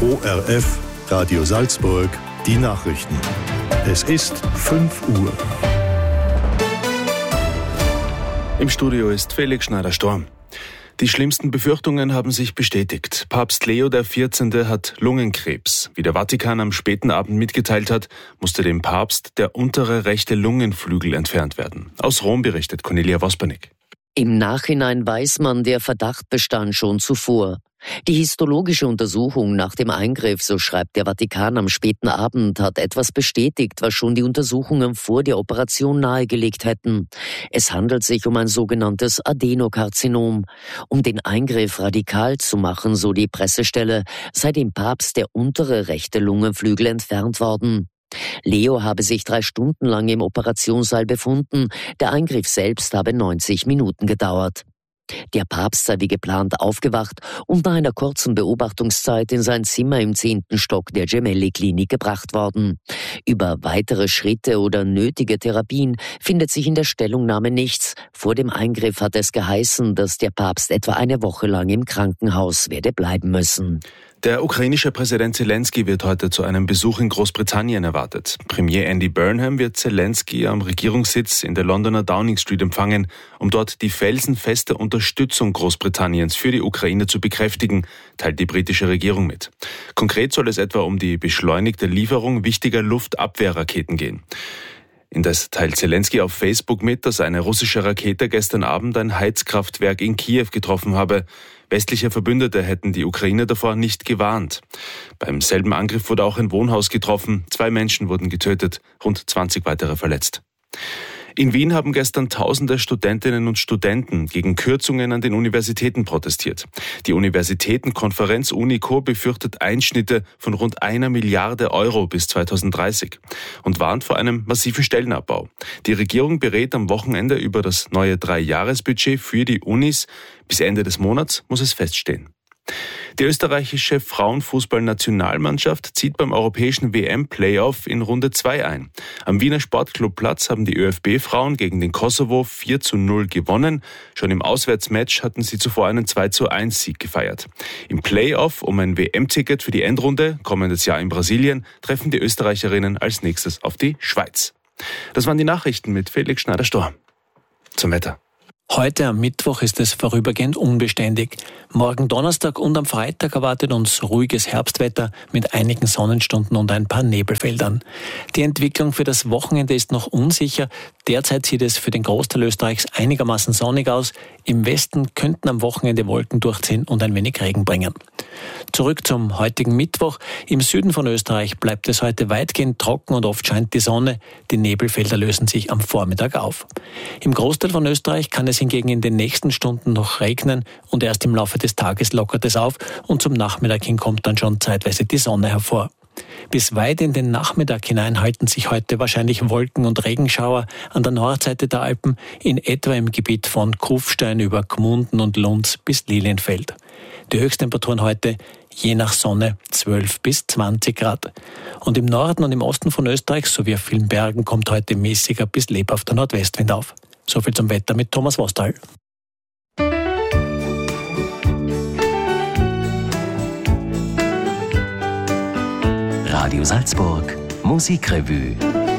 ORF Radio Salzburg, die Nachrichten. Es ist 5 Uhr. Im Studio ist Felix Schneider-Storm. Die schlimmsten Befürchtungen haben sich bestätigt. Papst Leo XIV. Hat Lungenkrebs. Wie der Vatikan am späten Abend mitgeteilt hat, musste dem Papst der untere rechte Lungenflügel entfernt werden. Aus Rom berichtet Cornelia Vospernik. Im Nachhinein weiß man, der Verdacht bestand schon zuvor. Die histologische Untersuchung nach dem Eingriff, so schreibt der Vatikan am späten Abend, hat etwas bestätigt, was schon die Untersuchungen vor der Operation nahegelegt hätten. Es handelt sich um ein sogenanntes Adenokarzinom. Um den Eingriff radikal zu machen, so die Pressestelle, sei dem Papst der untere rechte Lungenflügel entfernt worden. Leo habe sich 3 Stunden lang im Operationssaal befunden. Der Eingriff selbst habe 90 Minuten gedauert. Der Papst sei wie geplant aufgewacht und nach einer kurzen Beobachtungszeit in sein Zimmer im 10. Stock der Gemelli-Klinik gebracht worden. Über weitere Schritte oder nötige Therapien findet sich in der Stellungnahme nichts. Vor dem Eingriff hat es geheißen, dass der Papst etwa eine Woche lang im Krankenhaus werde bleiben müssen. Der ukrainische Präsident Zelensky wird heute zu einem Besuch in Großbritannien erwartet. Premier Andy Burnham wird Zelensky am Regierungssitz in der Londoner Downing Street empfangen, um dort die felsenfeste Unterstützung Großbritanniens für die Ukraine zu bekräftigen, teilt die britische Regierung mit. Konkret soll es etwa um die beschleunigte Lieferung wichtiger Luftabwehrraketen gehen. Indes teilt Zelensky auf Facebook mit, dass eine russische Rakete gestern Abend ein Heizkraftwerk in Kiew getroffen habe. Westliche Verbündete hätten die Ukraine davor nicht gewarnt. Beim selben Angriff wurde auch ein Wohnhaus getroffen. 2 Menschen wurden getötet, rund 20 weitere verletzt. In Wien haben gestern Tausende Studentinnen und Studenten gegen Kürzungen an den Universitäten protestiert. Die Universitätenkonferenz UNICO befürchtet Einschnitte von rund 1 Milliarde Euro bis 2030 und warnt vor einem massiven Stellenabbau. Die Regierung berät am Wochenende über das neue 3-Jahres-Budget für die Unis. Bis Ende des Monats muss es feststehen. Die österreichische Frauenfußballnationalmannschaft zieht beim europäischen WM-Playoff in Runde 2 ein. Am Wiener Sportclubplatz haben die ÖFB-Frauen gegen den Kosovo 4:0 gewonnen. Schon im Auswärtsmatch hatten sie zuvor einen 2:1-Sieg gefeiert. Im Playoff um ein WM-Ticket für die Endrunde, kommendes Jahr in Brasilien, treffen die Österreicherinnen als nächstes auf die Schweiz. Das waren die Nachrichten mit Felix Schneider-Storm. Zum Wetter. Heute am Mittwoch ist es vorübergehend unbeständig. Morgen Donnerstag und am Freitag erwartet uns ruhiges Herbstwetter mit einigen Sonnenstunden und ein paar Nebelfeldern. Die Entwicklung für das Wochenende ist noch unsicher. Derzeit sieht es für den Großteil Österreichs einigermaßen sonnig aus. Im Westen könnten am Wochenende Wolken durchziehen und ein wenig Regen bringen. Zurück zum heutigen Mittwoch. Im Süden von Österreich bleibt es heute weitgehend trocken und oft scheint die Sonne. Die Nebelfelder lösen sich am Vormittag auf. Im Großteil von Österreich kann es hingegen in den nächsten Stunden noch regnen und erst im Laufe des Tages lockert es auf und zum Nachmittag hin kommt dann schon zeitweise die Sonne hervor. Bis weit in den Nachmittag hinein halten sich heute wahrscheinlich Wolken- und Regenschauer an der Nordseite der Alpen, in etwa im Gebiet von Kufstein über Gmunden und Lunds bis Lilienfeld. Die Höchsttemperaturen heute je nach Sonne 12 bis 20 Grad. Und im Norden und im Osten von Österreich sowie auf vielen Bergen kommt heute mäßiger bis lebhafter Nordwestwind auf. Soviel zum Wetter mit Thomas Wostal. Radio Salzburg Musikrevue.